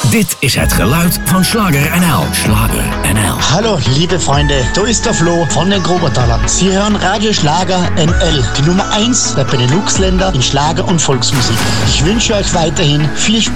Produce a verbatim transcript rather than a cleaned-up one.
Dit is het geluid van Schlager N L. Schlager N L. Hallo, liebe Freunde, da ist der Flo von den Grobertalern. Sie hören Radio Schlager N L, die Nummer eins der Benelux-Länder in Schlager und Volksmusik. Ich wünsche euch weiterhin viel Spaß